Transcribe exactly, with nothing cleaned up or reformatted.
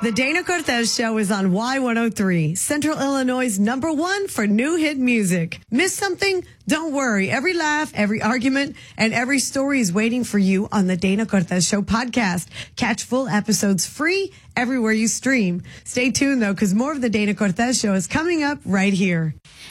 The Dana Cortez Show is on Y one oh three, Central Illinois' number one for new hit music. Miss something? Don't worry. Every laugh, every argument, and every story is waiting for you on the Dana Cortez Show podcast. Catch full episodes free everywhere you stream. Stay tuned, though, because more of the Dana Cortez Show is coming up right here.